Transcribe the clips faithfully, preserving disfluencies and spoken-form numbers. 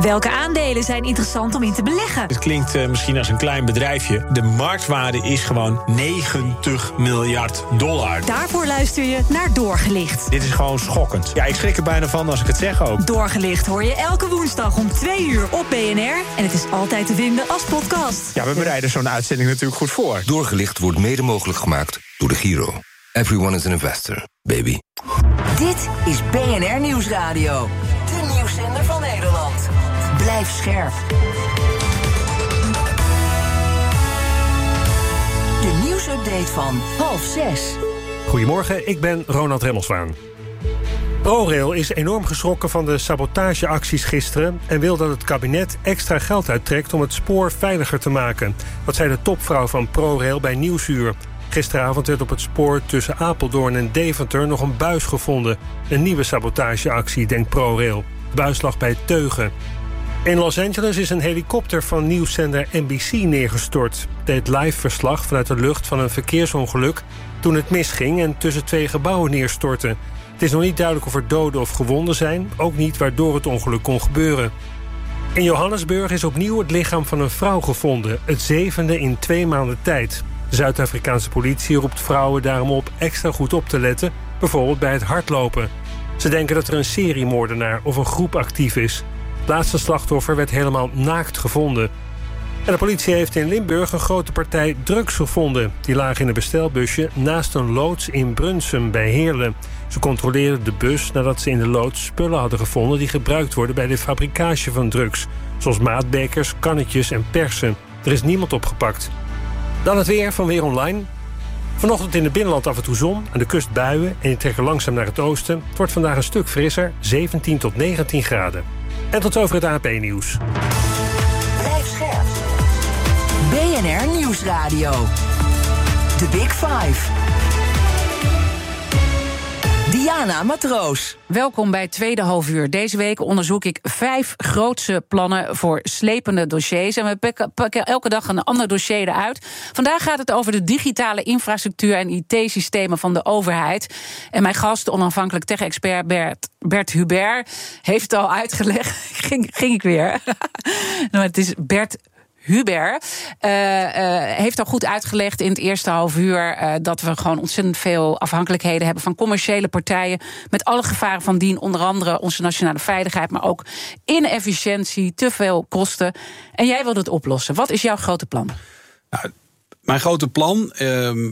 Welke aandelen zijn interessant om in te beleggen? Het klinkt uh, misschien als een klein bedrijfje. De marktwaarde is gewoon negentig miljard dollar. Daarvoor luister je naar Doorgelicht. Dit is gewoon schokkend. Ja, ik schrik er bijna van als ik het zeg ook. Doorgelicht hoor je elke woensdag om twee uur op B N R. En het is altijd te vinden als podcast. Ja, we bereiden zo'n uitzending natuurlijk goed voor. Doorgelicht wordt mede mogelijk gemaakt door de Giro. Everyone is an investor, baby. Dit is B N R Nieuwsradio. De nieuwszender van Nederland. Blijf scherp. De nieuwsupdate van half zes. Goedemorgen, ik ben Ronald Remmelswaan. ProRail is enorm geschrokken van de sabotageacties gisteren en wil dat het kabinet extra geld uittrekt om het spoor veiliger te maken. Dat zei de topvrouw van ProRail bij Nieuwsuur. Gisteravond werd op het spoor tussen Apeldoorn en Deventer nog een buis gevonden. Een nieuwe sabotageactie, denkt ProRail. De buis lag bij Teugen. In Los Angeles is een helikopter van nieuwszender N B C neergestort. Deed live verslag vanuit de lucht van een verkeersongeluk toen het misging en tussen twee gebouwen neerstortte. Het is nog niet duidelijk of er doden of gewonden zijn, ook niet waardoor het ongeluk kon gebeuren. In Johannesburg is opnieuw het lichaam van een vrouw gevonden, het zevende in twee maanden tijd. De Zuid-Afrikaanse politie roept vrouwen daarom op extra goed op te letten, bijvoorbeeld bij het hardlopen. Ze denken dat er een seriemoordenaar of een groep actief is. Het laatste slachtoffer werd helemaal naakt gevonden. En de politie heeft in Limburg een grote partij drugs gevonden. Die lagen in een bestelbusje naast een loods in Brunsum bij Heerlen. Ze controleerden de bus nadat ze in de loods spullen hadden gevonden die gebruikt worden bij de fabricage van drugs. Zoals maatbekers, kannetjes en persen. Er is niemand opgepakt. Dan het weer van Weer Online. Vanochtend in het binnenland af en toe zon, aan de kust buien en die trekken langzaam naar het oosten. Het wordt vandaag een stuk frisser, zeventien tot negentien graden. En tot over het A P nieuws. Blijf scherp. B N R Nieuwsradio. The Big Five. Diana Matroos. Welkom bij het tweede halfuur. Deze week onderzoek ik vijf grootse plannen voor slepende dossiers. En we pakken, pakken elke dag een ander dossier eruit. Vandaag gaat het over de digitale infrastructuur en I T-systemen van de overheid. En mijn gast, onafhankelijk tech-expert Bert, Bert Hubert, heeft het al uitgelegd. ging, ging ik weer. nou, het is Bert Hubert uh, uh, heeft al goed uitgelegd in het eerste half uur uh, dat we gewoon ontzettend veel afhankelijkheden hebben van commerciële partijen, met alle gevaren van dien, onder andere onze nationale veiligheid, maar ook inefficiëntie, te veel kosten. En jij wilt het oplossen. Wat is jouw grote plan? Nou, mijn grote plan uh,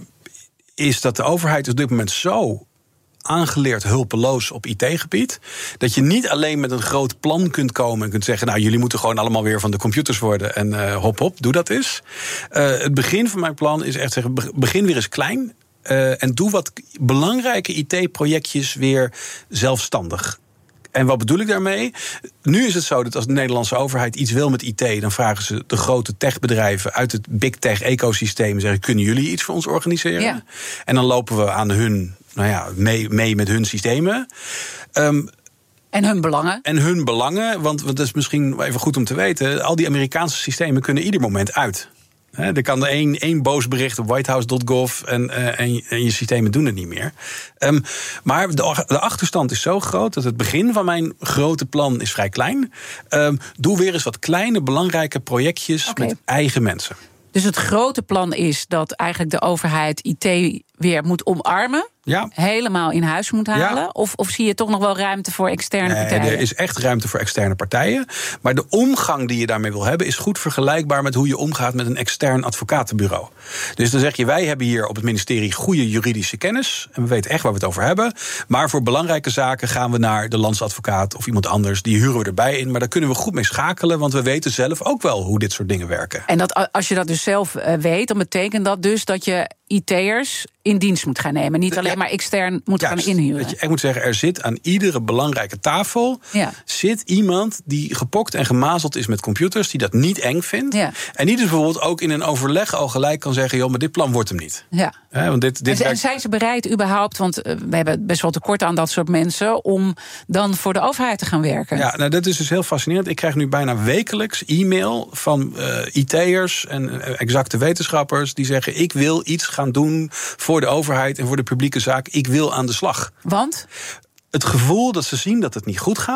is dat de overheid op dit moment zo aangeleerd hulpeloos op I T-gebied, dat je niet alleen met een groot plan kunt komen en kunt zeggen, nou, jullie moeten gewoon allemaal weer van de computers worden en uh, hop hop, doe dat eens. Uh, het begin van mijn plan is echt zeggen, begin weer eens klein uh, en doe wat belangrijke I T-projectjes weer zelfstandig. En wat bedoel ik daarmee? Nu is het zo dat als de Nederlandse overheid iets wil met I T, dan vragen ze de grote techbedrijven uit het big tech-ecosysteem, zeggen, kunnen jullie iets voor ons organiseren? Ja. En dan lopen we aan hun, nou ja, mee, mee met hun systemen. Um, En hun belangen. En hun belangen, want, want dat is misschien even goed om te weten, al die Amerikaanse systemen kunnen ieder moment uit. He, er kan er één, één boos bericht op whitehouse punt gov en, uh, en, en je systemen doen het niet meer. Um, maar de, de achterstand is zo groot dat het begin van mijn grote plan is vrij klein. Um, doe weer eens wat kleine, belangrijke projectjes okay. met eigen mensen. Dus het grote plan is dat eigenlijk de overheid I T weer moet omarmen. Ja. Helemaal in huis moet halen? Ja. Of, of zie je toch nog wel ruimte voor externe nee, partijen? Er is echt ruimte voor externe partijen. Maar de omgang die je daarmee wil hebben is goed vergelijkbaar met hoe je omgaat met een extern advocatenbureau. Dus dan zeg je, wij hebben hier op het ministerie goede juridische kennis. En we weten echt waar we het over hebben. Maar voor belangrijke zaken gaan we naar de landsadvocaat of iemand anders. Die huren we erbij in. Maar daar kunnen we goed mee schakelen. Want we weten zelf ook wel hoe dit soort dingen werken. En dat, als je dat dus zelf weet, dan betekent dat dus dat je I T'ers in dienst moet gaan nemen. Niet alleen ja, maar extern moet Juist, gaan inhuren. Dat je echt moet zeggen, er zit aan iedere belangrijke tafel ja. zit iemand die gepokt en gemazeld is met computers, die dat niet eng vindt. Ja. En die dus bijvoorbeeld ook in een overleg al gelijk kan zeggen, joh, maar dit plan wordt hem niet. Ja. He, want dit, dit en, en zijn ze bereid überhaupt, want we hebben best wel tekort aan dat soort mensen, om dan voor de overheid te gaan werken? Ja, nou, dat is dus heel fascinerend. Ik krijg nu bijna wekelijks e-mail van uh, I T'ers en uh, exacte wetenschappers die zeggen, ik wil iets gaan doen voor de overheid en voor de publieke zaak. Ik wil aan de slag. Want? Het gevoel dat ze zien dat het niet goed gaat,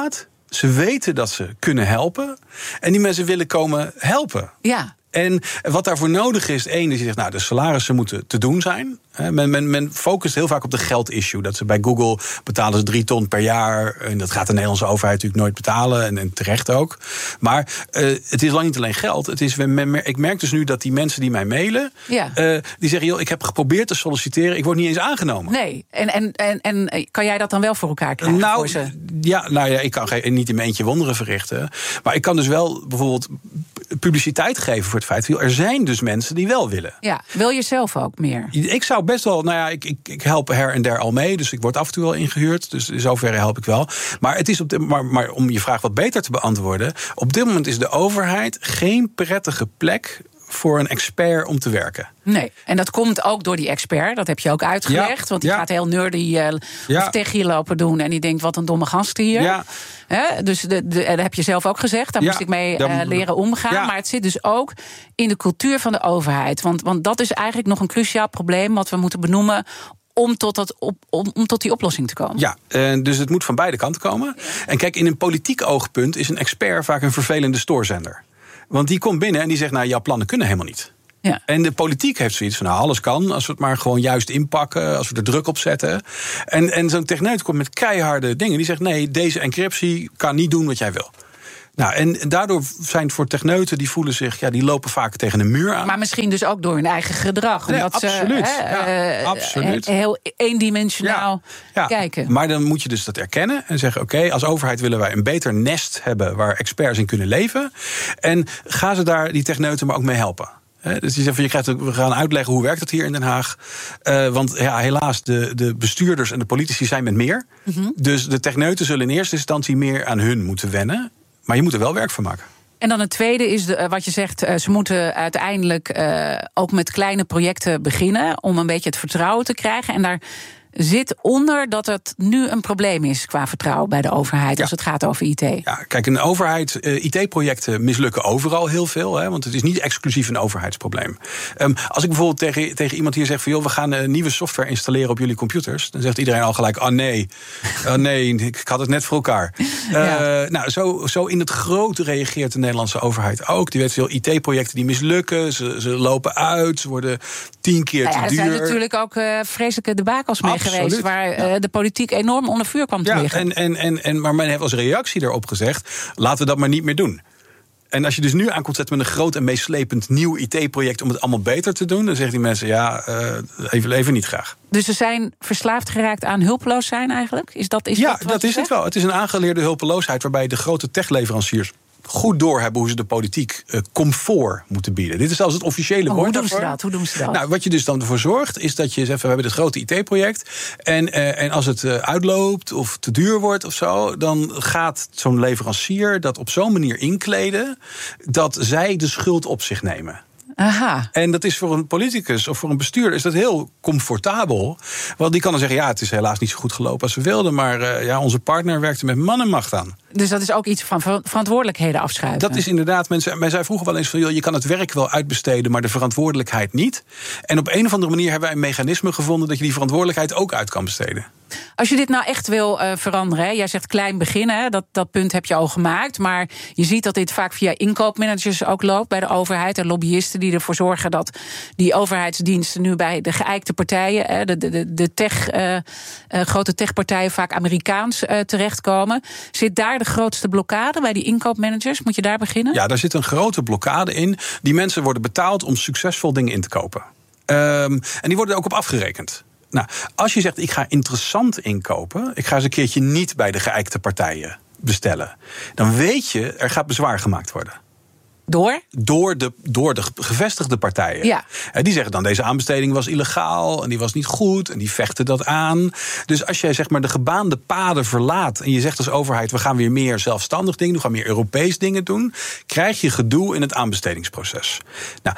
Ze weten dat ze kunnen helpen. En die mensen willen komen helpen. Ja. En wat daarvoor nodig is, één, dat je zegt, nou, de salarissen moeten te doen zijn. Men, men, men focust heel vaak op de geldissue. Dat ze bij Google betalen ze drie ton per jaar. En dat gaat de Nederlandse overheid natuurlijk nooit betalen. En, en terecht ook. Maar uh, het is lang niet alleen geld. Het is, ik merk dus nu dat die mensen die mij mailen, ja. uh, die zeggen, joh, ik heb geprobeerd te solliciteren. Ik word niet eens aangenomen. Nee, en, en, en, en kan jij dat dan wel voor elkaar krijgen? Nou, voor ze? Ja, nou ja, ik kan geen, niet in mijn eentje wonderen verrichten. Maar ik kan dus wel bijvoorbeeld publiciteit geven voor het feit, er zijn dus mensen die wel willen. Ja, wil je zelf ook meer? Ik zou best wel, nou ja, ik, ik, ik help her en der al mee, dus ik word af en toe wel ingehuurd. Dus in zoverre help ik wel. Maar, het is op de, maar, maar om je vraag wat beter te beantwoorden, op dit moment is de overheid geen prettige plek voor een expert om te werken. Nee, en dat komt ook door die expert. Dat heb je ook uitgelegd. Ja, want die ja. gaat heel nerdy uh, ja. of techie lopen doen. En die denkt, wat een domme gast hier. Ja. He, dus de, de, dat heb je zelf ook gezegd. Daar ja. moest ik mee uh, leren omgaan. Ja. Maar het zit dus ook in de cultuur van de overheid. Want, want dat is eigenlijk nog een cruciaal probleem wat we moeten benoemen om tot, dat op, om, om tot die oplossing te komen. Ja, uh, dus het moet van beide kanten komen. En kijk, in een politiek oogpunt is een expert vaak een vervelende stoorzender. Want die komt binnen en die zegt, nou, jouw plannen kunnen helemaal niet. Ja. En de politiek heeft zoiets van, nou, alles kan, als we het maar gewoon juist inpakken, als we er druk op zetten. En, en zo'n techneut komt met keiharde dingen. Die zegt, nee, deze encryptie kan niet doen wat jij wil. Nou, en daardoor zijn het voor techneuten, die voelen zich, ja, die lopen vaak tegen een muur aan. Maar misschien dus ook door hun eigen gedrag. Nee, omdat absoluut. Ze, hè, ja, uh, absoluut. Heel eendimensionaal ja, ja. kijken. Maar dan moet je dus dat erkennen en zeggen, oké, okay, als overheid willen wij een beter nest hebben waar experts in kunnen leven. En gaan ze daar die techneuten maar ook mee helpen. He, dus je zegt van, je krijgt, we gaan uitleggen hoe werkt het hier in Den Haag. Uh, want ja, helaas, de, de bestuurders en de politici zijn met meer. Mm-hmm. Dus de techneuten zullen in eerste instantie meer aan hun moeten wennen. Maar je moet er wel werk van maken. En dan het tweede is de, wat je zegt, ze moeten uiteindelijk uh, ook met kleine projecten beginnen om een beetje het vertrouwen te krijgen. En daar zit onder dat het nu een probleem is qua vertrouwen bij de overheid ja. als het gaat over I T. Ja, kijk, een overheid, uh, I T-projecten mislukken overal heel veel, hè, want het is niet exclusief een overheidsprobleem. Um, als ik bijvoorbeeld tegen, tegen iemand hier zeg van, joh, we gaan uh, nieuwe software installeren op jullie computers, dan zegt iedereen al gelijk, oh nee, oh nee, ik had het net voor elkaar. Ja. Uh, nou, zo, zo in het grote reageert de Nederlandse overheid ook. Die weet veel I T-projecten die mislukken, ze, ze lopen uit, ze worden tien keer nou ja, te duur. Er zijn natuurlijk ook uh, vreselijke debakels mee geweest, waar uh, de politiek enorm onder vuur kwam te ja, liggen. En, en, en, en, maar men heeft als reactie daarop gezegd, laten we dat maar niet meer doen. En als je dus nu aan komt zetten met een groot en meeslepend nieuw I T-project om het allemaal beter te doen, dan zeggen die mensen, ja, uh, even, even niet graag. Dus ze zijn verslaafd geraakt aan hulpeloos zijn eigenlijk? Is dat, is ja, dat, dat is het wel. Het is een aangeleerde hulpeloosheid waarbij de grote techleveranciers goed doorhebben hoe ze de politiek uh, comfort moeten bieden. Dit is zelfs het officiële oh, woord hoe doen daarvoor. Ze dat? Hoe doen ze dat? Nou, wat je dus dan ervoor zorgt, is dat je zegt, we hebben dit grote I T-project. En, uh, en als het uh, uitloopt of te duur wordt of zo, dan gaat zo'n leverancier dat op zo'n manier inkleden dat zij de schuld op zich nemen. Aha. En dat is voor een politicus of voor een bestuurder is dat heel comfortabel. Want die kan dan zeggen, ja, het is helaas niet zo goed gelopen als we wilden, maar uh, ja, onze partner werkte met man en macht aan. Dus dat is ook iets van verantwoordelijkheden afschuiven? Dat is inderdaad, mensen, wij zei vroeger wel eens van, joh, je kan het werk wel uitbesteden, maar de verantwoordelijkheid niet. En op een of andere manier hebben wij een mechanisme gevonden dat je die verantwoordelijkheid ook uit kan besteden. Als je dit nou echt wil uh, veranderen, hè, jij zegt klein beginnen, dat, dat punt heb je al gemaakt, maar je ziet dat dit vaak via inkoopmanagers ook loopt bij de overheid en lobbyisten die ervoor zorgen dat die overheidsdiensten nu bij de geëikte partijen, hè, de, de, de tech, uh, uh, grote techpartijen, vaak Amerikaans, uh, terechtkomen. Zit daar de grootste blokkade bij die inkoopmanagers? Moet je daar beginnen? Ja, daar zit een grote blokkade in. Die mensen worden betaald om succesvol dingen in te kopen. Um, en die worden er ook op afgerekend. Nou, als je zegt, ik ga interessant inkopen, ik ga eens een keertje niet bij de geëikte partijen bestellen, dan weet je, er gaat bezwaar gemaakt worden. Door? Door de, door de gevestigde partijen. Ja. Die zeggen dan, deze aanbesteding was illegaal en die was niet goed en die vechten dat aan. Dus als jij zeg maar de gebaande paden verlaat en je zegt als overheid, we gaan weer meer zelfstandig dingen doen, we gaan meer Europees dingen doen, krijg je gedoe in het aanbestedingsproces. Nou,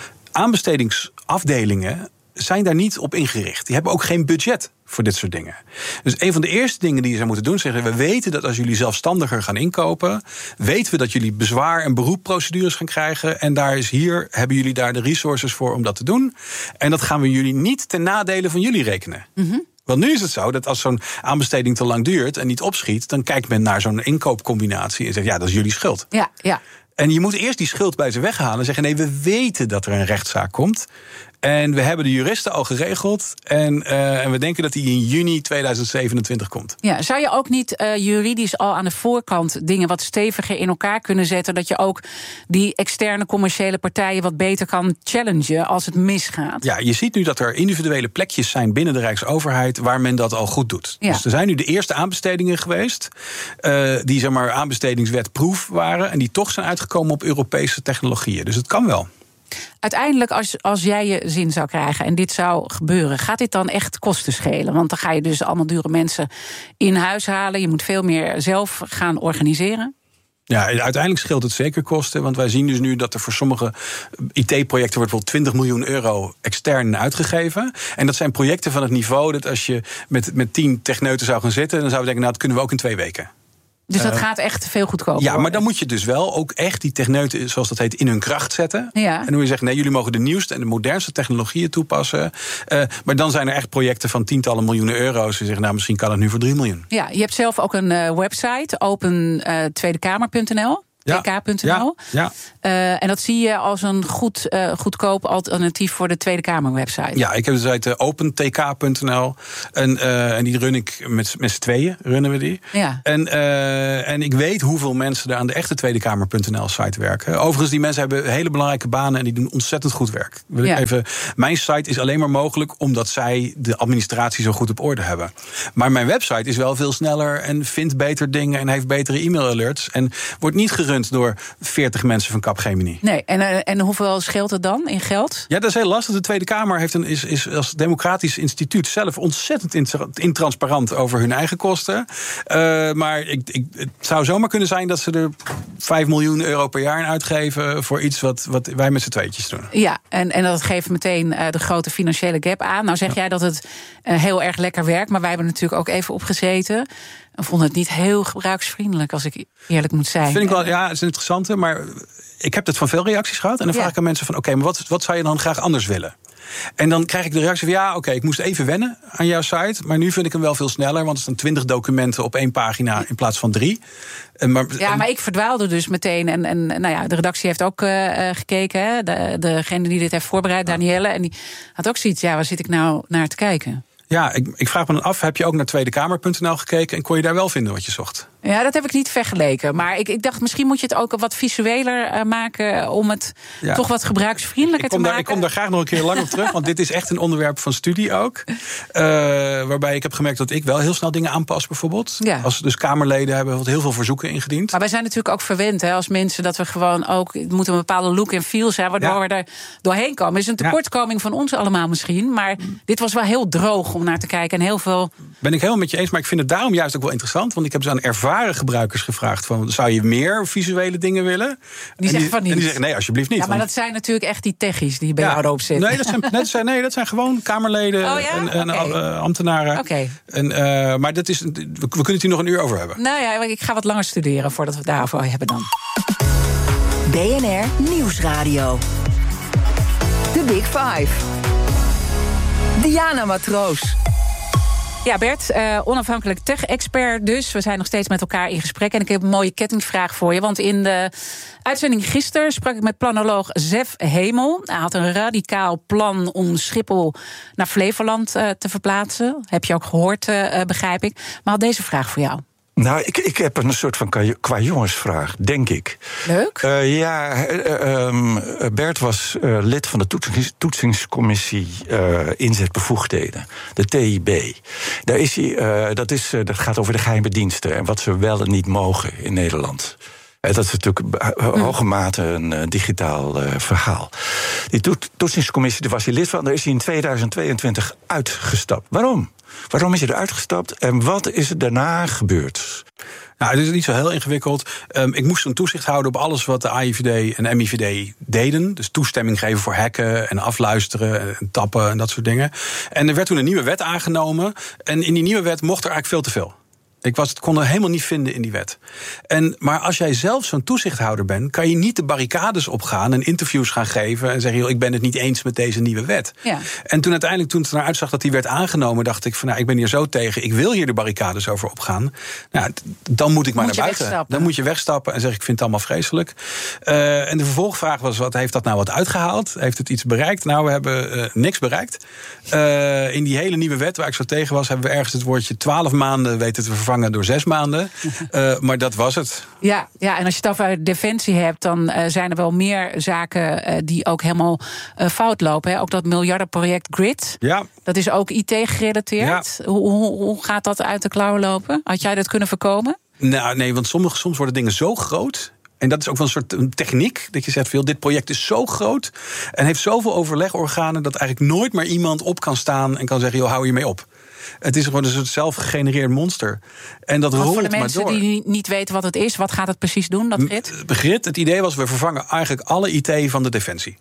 aanbestedingsafdelingen zijn daar niet op ingericht. Die hebben ook geen budget voor dit soort dingen. Dus een van de eerste dingen die je zou moeten doen, zeggen, we weten dat als jullie zelfstandiger gaan inkopen, weten we dat jullie bezwaar- en beroepprocedures gaan krijgen. En daar is hier, hebben jullie daar de resources voor om dat te doen. En dat gaan we jullie niet ten nadele van jullie rekenen. Mm-hmm. Want nu is het zo dat als zo'n aanbesteding te lang duurt en niet opschiet, dan kijkt men naar zo'n inkoopcombinatie en zegt, ja, dat is jullie schuld. Ja, ja. En je moet eerst die schuld bij ze weghalen en zeggen, nee, we weten dat er een rechtszaak komt. En we hebben de juristen al geregeld. En, uh, en we denken dat die in juni tweeduizend zevenentwintig komt. Ja, zou je ook niet uh, juridisch al aan de voorkant dingen wat steviger in elkaar kunnen zetten, dat je ook die externe commerciële partijen wat beter kan challengen als het misgaat? Ja, je ziet nu dat er individuele plekjes zijn binnen de Rijksoverheid waar men dat al goed doet. Ja. Dus er zijn nu de eerste aanbestedingen geweest, uh, die zeg maar aanbestedingswetproef waren en die toch zijn uitgekomen op Europese technologieën. Dus het kan wel. Uiteindelijk, als, als jij je zin zou krijgen en dit zou gebeuren, gaat dit dan echt kosten schelen? Want dan ga je dus allemaal dure mensen in huis halen. Je moet veel meer zelf gaan organiseren. Ja, uiteindelijk scheelt het zeker kosten. Want wij zien dus nu dat er voor sommige I T-projecten wordt wel twintig miljoen euro extern uitgegeven. En dat zijn projecten van het niveau dat als je met, met tien techneuten zou gaan zitten, dan zouden we denken, nou, dat kunnen we ook in twee weken. Dus dat Uh, gaat echt veel goedkoper. Ja, maar dan moet je dus wel ook echt die techneuten, zoals dat heet, in hun kracht zetten. Ja. En dan moet je zeggen, nee, jullie mogen de nieuwste en de modernste technologieën toepassen. Uh, maar dan zijn er echt projecten van tientallen miljoenen euro's. Die zeggen, nou, misschien kan het nu voor drie miljoen. Ja, je hebt zelf ook een uh, website, open tweede kamer punt n l. Ja. T K punt n l. Ja, ja. Uh, en dat zie je als een goed, uh, goedkoop alternatief voor de Tweede Kamer website. Ja, ik heb de site open t k punt n l. En, uh, en die run ik met, met z'n tweeën, runnen we die. Ja. En, uh, en ik weet hoeveel mensen er aan de echte Tweede Kamer punt n l site werken. Overigens, die mensen hebben hele belangrijke banen en die doen ontzettend goed werk. Wil ik Ja. even, mijn site is alleen maar mogelijk omdat zij de administratie zo goed op orde hebben. Maar mijn website is wel veel sneller en vindt beter dingen en heeft betere e-mail-alerts. En wordt niet gerund door veertig mensen van Capgemini. Nee, en, uh, en hoeveel scheelt het dan in geld? Ja, dat is heel lastig. De Tweede Kamer heeft een, is, is als democratisch instituut zelf ontzettend intra- intransparant over hun eigen kosten. Uh, maar ik, ik, het zou zomaar kunnen zijn dat ze er vijf miljoen euro per jaar in uitgeven voor iets wat, wat wij met z'n tweetjes doen. Ja, en, en dat geeft meteen uh, de grote financiële gap aan. Nou zeg ja. jij dat het uh, heel erg lekker werkt, maar wij hebben natuurlijk ook even opgezeten. We vonden het niet heel gebruiksvriendelijk, als ik eerlijk moet zijn. Vind ik wel, ja, het is een interessante, maar ik heb het van veel reacties gehad. En dan vraag Ja. ik aan mensen van, oké, okay, maar wat, wat zou je dan graag anders willen? En dan krijg ik de reactie van, ja, oké, okay, ik moest even wennen aan jouw site, maar nu vind ik hem wel veel sneller, want er staan twintig documenten op één pagina in plaats van drie. En maar, Ja, maar ik verdwaalde dus meteen. En, en nou ja, de redactie heeft ook uh, gekeken. Hè, de, degene die dit heeft voorbereid, Danielle. En die had ook zoiets, ja, waar zit ik nou naar te kijken? Ja, ik, ik vraag me dan af, heb je ook naar tweede kamer punt n l gekeken en kon je daar wel vinden wat je zocht? Ja, dat heb ik niet vergeleken. Maar ik, ik dacht, misschien moet je het ook wat visueler uh, maken om het Ja. toch wat gebruiksvriendelijker Ik kom, te daar, maken. ik kom daar graag nog een keer lang op terug, want dit is echt een onderwerp van studie ook. Uh, waarbij ik heb gemerkt dat ik wel heel snel dingen aanpas, bijvoorbeeld. Ja. Als dus Kamerleden hebben wat heel veel verzoeken ingediend. Maar wij zijn natuurlijk ook verwend, hè, als mensen, dat we gewoon ook, het moet een bepaalde look en feel zijn, waardoor Ja. we er doorheen komen. Het is een tekortkoming van ons allemaal misschien, maar dit was wel heel droog om naar te kijken en heel veel. Ben ik helemaal met je eens, maar ik vind het daarom juist ook wel interessant, want ik heb dus aan ervaren gebruikers gevraagd van, zou je meer visuele dingen willen? Die en zeggen van niet. En die zeggen nee, alsjeblieft niet. Ja, maar want- dat zijn natuurlijk echt die techies die bij jou erop zitten. Nee, dat zijn, dat zijn, nee, dat zijn gewoon Kamerleden Oh ja? en, en Oké. uh, ambtenaren. Oké. En, uh, maar dat is, we, we kunnen het hier nog een uur over hebben. Nou ja, ik ga wat langer studeren voordat we het daarover hebben dan. B N R Nieuwsradio. The Big Five. Diana Matroos. Ja, Bert, uh, onafhankelijk tech-expert dus. We zijn nog steeds met elkaar in gesprek. En ik heb een mooie kettingvraag voor je. Want in de uitzending gisteren sprak ik met planoloog Zef Hemel. Hij had een radicaal plan om Schiphol naar Flevoland uh, te verplaatsen. Heb je ook gehoord, uh, begrijp ik. Maar had deze vraag voor jou. Nou, ik, ik heb een soort van qua jongensvraag, denk ik. Leuk. Uh, ja, uh, um, Bert was uh, lid van de toetsings, toetsingscommissie uh, inzetbevoegdheden, de T I B. Daar is hij, uh, dat, is, uh, dat gaat over de geheime diensten en wat ze wel en niet mogen in Nederland. Dat is natuurlijk hoge mate een uh, digitaal uh, verhaal. Die to- toetsingscommissie, daar was hij lid van, daar is hij in tweeduizend tweeëntwintig uitgestapt. Waarom? Waarom is hij eruit gestapt en wat is er daarna gebeurd? Nou, het is niet zo heel ingewikkeld. Um, ik moest een toezicht houden op alles wat de A I V D en M I V D deden. Dus toestemming geven voor hacken en afluisteren en tappen en dat soort dingen. En er werd toen een nieuwe wet aangenomen. En in die nieuwe wet mocht er eigenlijk veel te veel. Ik was, het kon er helemaal niet vinden in die wet. En, maar als jij zelf zo'n toezichthouder bent, kan je niet de barricades opgaan en interviews gaan geven en zeggen, joh, ik ben het niet eens met deze nieuwe wet. Ja. En toen uiteindelijk, toen het eruit zag dat die werd aangenomen, dacht ik van, nou, ik ben hier zo tegen, ik wil hier de barricades over opgaan. Nou, dan moet ik maar moet naar buiten. Wegstappen. Dan moet je wegstappen en zeggen, ik vind het allemaal vreselijk. Uh, en de vervolgvraag was, wat heeft dat nou wat uitgehaald? Heeft het iets bereikt? Nou, we hebben uh, niks bereikt. Uh, in die hele nieuwe wet waar ik zo tegen was, hebben we ergens het woordje twaalf maanden weten te vervangen door zes maanden. Uh, maar dat was het. Ja, ja, en als je het over defensie hebt, dan uh, zijn er wel meer zaken uh, die ook helemaal uh, fout lopen. Hè? Ook dat miljardenproject Grid. Ja. Dat is ook I T gerelateerd. Ja. Hoe, hoe, hoe gaat dat uit de klauwen lopen? Had jij dat kunnen voorkomen? Nou, nee, want sommige, soms worden dingen zo groot. En dat is ook wel een soort een techniek. Dat je zegt, veel, dit project is zo groot en heeft zoveel overlegorganen dat eigenlijk nooit meer iemand op kan staan en kan zeggen, joh, hou hiermee op. Het is gewoon een soort zelfgegenereerd monster. En dat rolt maar door. Voor de mensen die niet weten wat het is, wat gaat het precies doen, dat Grid? Grid, het idee was, we vervangen eigenlijk alle I T van de Defensie.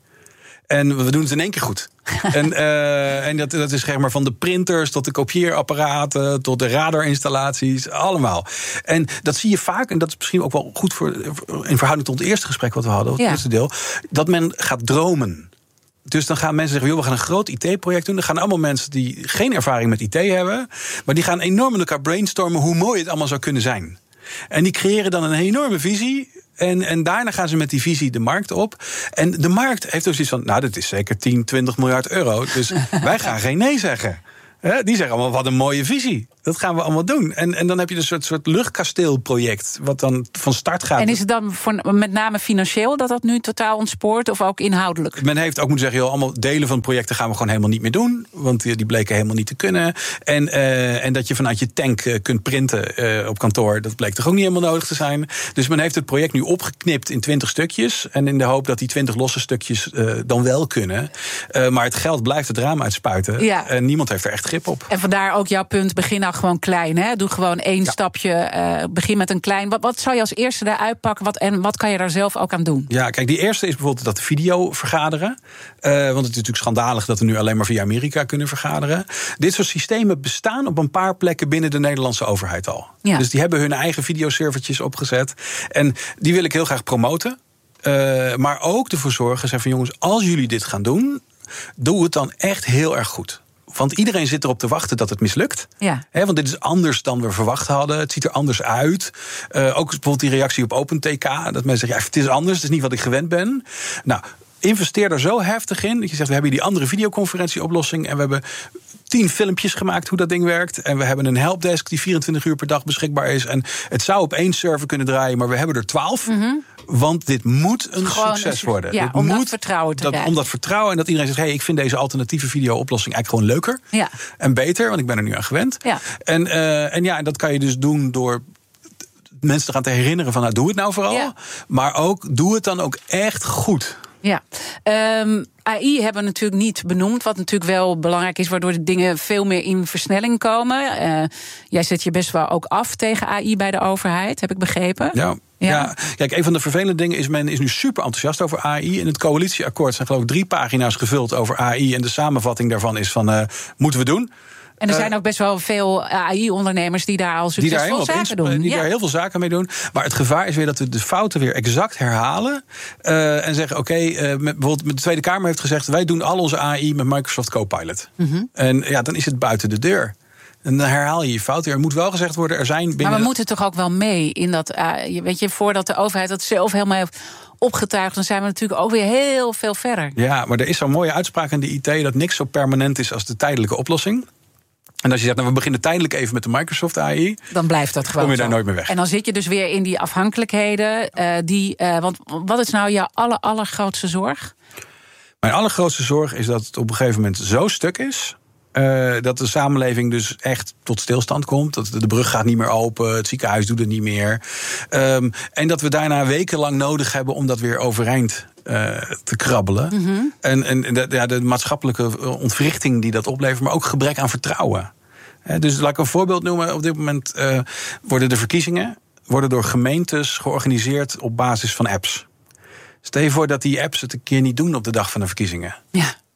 En we doen het in één keer goed. en uh, en dat, dat is zeg maar van de printers tot de kopieerapparaten, tot de radarinstallaties, allemaal. En dat zie je vaak, en dat is misschien ook wel goed voor in verhouding tot het eerste gesprek wat we hadden, het ja. eerste deel, dat men gaat dromen. Dus dan gaan mensen zeggen, joh, we gaan een groot I T-project doen. Er gaan allemaal mensen die geen ervaring met I T hebben, maar die gaan enorm met elkaar brainstormen hoe mooi het allemaal zou kunnen zijn. En die creëren dan een enorme visie. En, en daarna gaan ze met die visie de markt op. En de markt heeft dus iets van, nou, dat is zeker tien, twintig miljard euro. Dus wij gaan geen nee zeggen. He, die zeggen allemaal, wat een mooie visie. Dat gaan we allemaal doen. En, en dan heb je een soort, soort luchtkasteelproject, wat dan van start gaat. En is het dan voor, met name financieel dat dat nu totaal ontspoort, of ook inhoudelijk? Men heeft ook moeten zeggen, joh, allemaal delen van projecten gaan we gewoon helemaal niet meer doen. Want die, die bleken helemaal niet te kunnen. En, uh, en dat je vanuit je tank uh, kunt printen uh, op kantoor, dat bleek toch ook niet helemaal nodig te zijn. Dus men heeft het project nu opgeknipt in twintig stukjes. En in de hoop dat die twintig losse stukjes uh, dan wel kunnen. Uh, maar het geld blijft het raam uitspuiten. Ja. En niemand heeft er echt grip op. En vandaar ook jouw punt, begin nou gewoon klein. Hè? Doe gewoon één ja. stapje, uh, begin met een klein. Wat, wat zou je als eerste daar uitpakken? Wat, en wat kan je daar zelf ook aan doen? Ja, kijk, die eerste is bijvoorbeeld dat video vergaderen. Uh, want het is natuurlijk schandalig dat we nu alleen maar via Amerika kunnen vergaderen. Dit soort systemen bestaan op een paar plekken binnen de Nederlandse overheid al. Ja. Dus die hebben hun eigen videoservertjes opgezet. En die wil ik heel graag promoten. Uh, maar ook ervoor zorgen, zeggen van jongens, als jullie dit gaan doen, doe het dan echt heel erg goed. Want iedereen zit erop te wachten dat het mislukt. Ja. He, want dit is anders dan we verwacht hadden. Het ziet er anders uit. Uh, ook bijvoorbeeld die reactie op OpenTK. Dat mensen zeggen, ja, het is anders, het is niet wat ik gewend ben. Nou, investeer er zo heftig in dat je zegt, we hebben die andere videoconferentieoplossing en we hebben tien filmpjes gemaakt hoe dat ding werkt. En we hebben een helpdesk die vierentwintig uur per dag beschikbaar is. En het zou op één server kunnen draaien, maar we hebben er twaalf. Mm-hmm. Want dit moet een Gewoon succes een, worden. Ja, dit om moet, dat vertrouwen te dat, krijgen. Om dat vertrouwen en dat iedereen zegt, hey, ik vind deze alternatieve video-oplossing eigenlijk gewoon leuker. Ja. En beter, want ik ben er nu aan gewend. Ja. En, uh, en ja, en dat kan je dus doen door mensen te gaan te herinneren van, nou, doe het nou vooral. Ja. Maar ook, doe het dan ook echt goed. Ja, um, A I hebben we natuurlijk niet benoemd, wat natuurlijk wel belangrijk is, waardoor de dingen veel meer in versnelling komen. Uh, jij zet je best wel ook af tegen A I bij de overheid, heb ik begrepen. Ja. Ja. ja, kijk, een van de vervelende dingen is, men is nu super enthousiast over A I. In het coalitieakkoord zijn geloof ik drie pagina's gevuld over A I. En de samenvatting daarvan is van, uh, moeten we doen. En er zijn ook best wel veel A I-ondernemers die daar al succesvol zaken doen. Die ja. daar heel veel zaken mee doen. Maar het gevaar is weer dat we de fouten weer exact herhalen. Uh, en zeggen, oké, okay, uh, bijvoorbeeld de Tweede Kamer heeft gezegd, wij doen al onze A I met Microsoft Copilot. Mm-hmm. En ja, dan is het buiten de deur. En dan herhaal je je fout. Er moet wel gezegd worden, er zijn binnen... Maar we moeten toch ook wel mee in dat... Uh, weet je, voordat de overheid dat zelf helemaal heeft opgetuigd, dan zijn we natuurlijk ook weer heel veel verder. Ja, maar er is zo'n mooie uitspraak in de I T dat niks zo permanent is als de tijdelijke oplossing. En als je zegt, nou, we beginnen tijdelijk even met de Microsoft A I, dan blijft dat gewoon kom je daar zo. nooit meer weg. En dan zit je dus weer in die afhankelijkheden. Uh, die, uh, want wat is nou jouw aller, allergrootste zorg? Mijn allergrootste zorg is dat het op een gegeven moment zo stuk is, Uh, dat de samenleving dus echt tot stilstand komt. Dat de brug gaat niet meer open, het ziekenhuis doet het niet meer. Um, en dat we daarna wekenlang nodig hebben om dat weer overeind uh, te krabbelen. Mm-hmm. En, en de, ja, de maatschappelijke ontwrichting die dat oplevert, maar ook gebrek aan vertrouwen. Uh, dus laat ik een voorbeeld noemen. Op dit moment uh, worden de verkiezingen worden door gemeentes georganiseerd op basis van apps. Stel je voor dat die apps het een keer niet doen op de dag van de verkiezingen. Ja.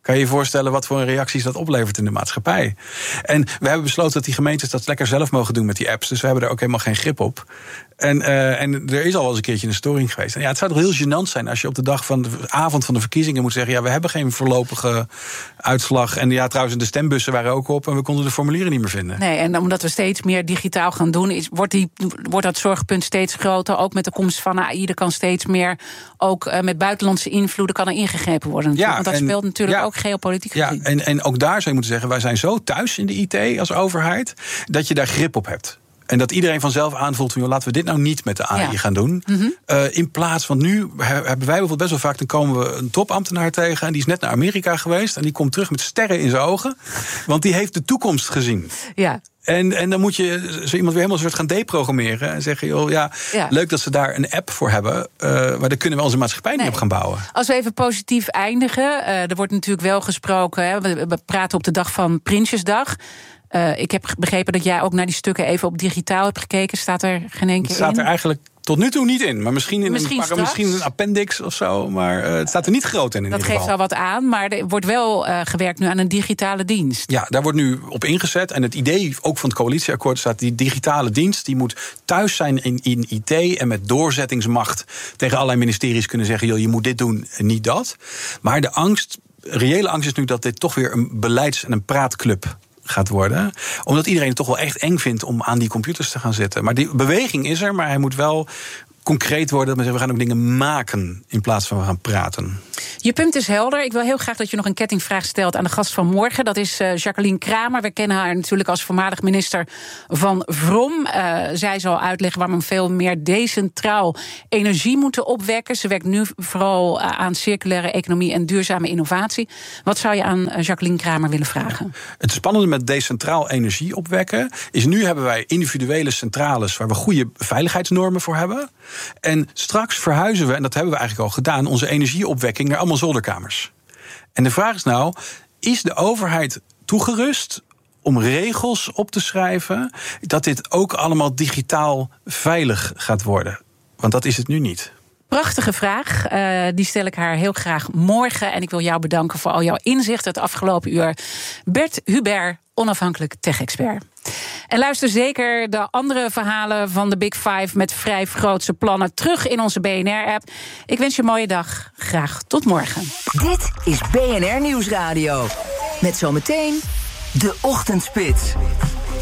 Kan je je voorstellen wat voor reacties dat oplevert in de maatschappij? En we hebben besloten dat die gemeentes dat lekker zelf mogen doen met die apps. Dus we hebben er ook helemaal geen grip op. En, uh, en er is al wel eens een keertje een storing geweest. En ja, het zou toch heel gênant zijn als je op de dag van de avond van de verkiezingen moet zeggen: ja, we hebben geen voorlopige uitslag. En ja, trouwens, de stembussen waren ook op en we konden de formulieren niet meer vinden. Nee, en omdat we steeds meer digitaal gaan doen, is, wordt, die, wordt dat zorgpunt steeds groter. Ook met de komst van A I, er kan steeds meer, ook uh, met buitenlandse invloeden, kan er ingegrepen worden. Ja, want dat en, speelt natuurlijk ja, ook geopolitiek. Ja, en, en ook daar zou je moeten zeggen, wij zijn zo thuis in de I T als overheid, dat je daar grip op hebt. En dat iedereen vanzelf aanvoelt van, joh, laten we dit nou niet met de A I ja. gaan doen. Mm-hmm. Uh, in plaats van nu hebben wij bijvoorbeeld best wel vaak, dan komen we een topambtenaar tegen en die is net naar Amerika geweest en die komt terug met sterren in zijn ogen, want die heeft de toekomst gezien. Ja. En, en dan moet je zo iemand weer helemaal soort gaan deprogrammeren en zeggen, joh, ja, ja, leuk dat ze daar een app voor hebben, uh, maar daar kunnen we onze maatschappij nee. niet op gaan bouwen. Als we even positief eindigen, uh, er wordt natuurlijk wel gesproken, hè, we, we praten op de dag van Prinsjesdag. Uh, ik heb begrepen dat jij ook naar die stukken even op digitaal hebt gekeken. Staat er geen één keer in? Het staat er eigenlijk tot nu toe niet in. Maar misschien in misschien een, misschien een appendix of zo. Maar uh, het staat er niet groot in. in dat geeft wel wat aan. Maar er wordt wel uh, gewerkt nu aan een digitale dienst. Ja, daar wordt nu op ingezet. En het idee ook van het coalitieakkoord staat, die digitale dienst die moet thuis zijn in, in I T en met doorzettingsmacht tegen allerlei ministeries kunnen zeggen, joh, je moet dit doen en niet dat. Maar de angst, reële angst is nu dat dit toch weer een beleids- en een praatclub gaat worden. Omdat iedereen het toch wel echt eng vindt om aan die computers te gaan zitten. Maar die beweging is er, maar hij moet wel concreet worden. Dat we gaan ook dingen maken in plaats van we gaan praten. Je punt is helder. Ik wil heel graag dat je nog een kettingvraag stelt aan de gast van morgen. Dat is uh, Jacqueline Kramer. We kennen haar natuurlijk als voormalig minister van Vrom. Uh, zij zal uitleggen waarom we veel meer decentraal energie moeten opwekken. Ze werkt nu vooral uh, aan circulaire economie en duurzame innovatie. Wat zou je aan uh, Jacqueline Kramer willen vragen? Ja. Het spannende met decentraal energie opwekken is, nu hebben wij individuele centrales waar we goede veiligheidsnormen voor hebben. En straks verhuizen we, en dat hebben we eigenlijk al gedaan, onze energieopwekking naar allemaal zolderkamers. En de vraag is nou, is de overheid toegerust om regels op te schrijven dat dit ook allemaal digitaal veilig gaat worden? Want dat is het nu niet. Prachtige vraag. Uh, die stel ik haar heel graag morgen. En ik wil jou bedanken voor al jouw inzicht het afgelopen uur. Bert Hubert, onafhankelijk tech-expert. En luister zeker de andere verhalen van de Big Five met vijf grootste plannen terug in onze B N R-app. Ik wens je een mooie dag. Graag tot morgen. Dit is B N R Nieuwsradio. Met zometeen de Ochtendspits.